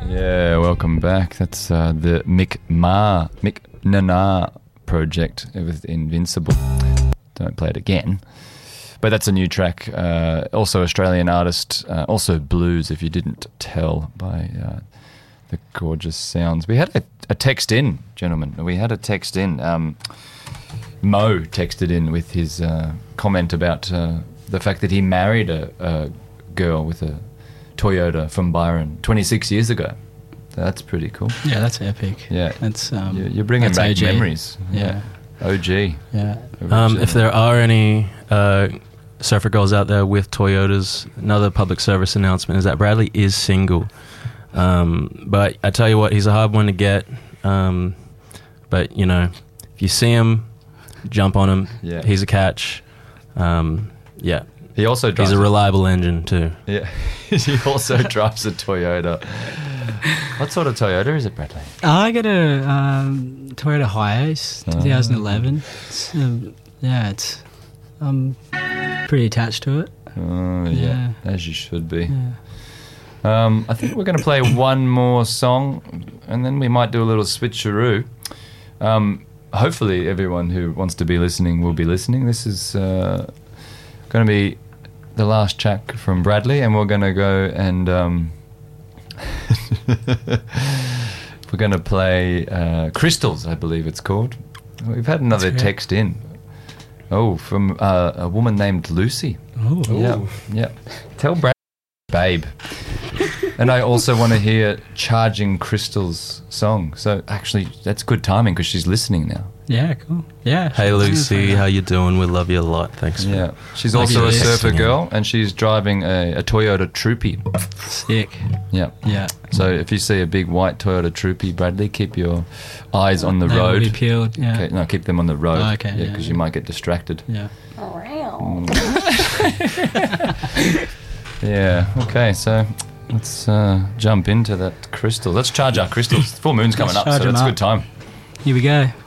Yeah, welcome back. That's the Mick Nana project with Invincible. Don't play it again. But that's a new track. Also Australian artist, also blues, if you didn't tell by the gorgeous sounds. We had a text in, gentlemen. We had a text in. Mo texted in with his comment about the fact that he married a girl with a Toyota from Byron 26 years ago. That's pretty cool. Yeah, that's epic. Yeah, that's you're bringing back OG. memories. Yeah. OG. Yeah. If there are any surfer girls out there with Toyotas, another public service announcement is that Bradley is single. But I tell you what, he's a hard one to get. But you know, if you see him, jump on him. Yeah. He's a catch. Yeah. He also drives He's a reliable engine too. Yeah. He also drives a Toyota. What sort of Toyota is it, Bradley? I got a Toyota Hiace, 2011. I'm pretty attached to it. Oh, yeah. As you should be. Yeah. I think we're going to play one more song, and then we might do a little switcheroo. Hopefully everyone who wants to be listening will be listening. This is going to be the last track from Bradley, and we're going to go and we're going to play Crystals, I believe it's called. We've had another text in. Oh, from a woman named Lucy. Oh, yeah. Tell Brad, babe. And I also want to hear Charging Crystal's song. So actually, that's good timing because she's listening now. yeah, cool. Yeah. Hey Lucy, how you doing? We love you a lot. Thanks. Yeah, she's Like also a you surfer listening. girl, and she's driving a Toyota Troopy. Sick. Yeah. Yeah. So if you see a big white Toyota Troopy, Bradley, keep your eyes on the They will road. be peeled. Yeah. Okay, no, keep them on the road. Oh, okay, Yeah, yeah, because yeah. you might get distracted. Yeah. Yeah. Okay. So let's jump into that crystal. Let's charge our crystals. Full moon's coming Let's up, so charge 'em that's a up. good time. Here we go.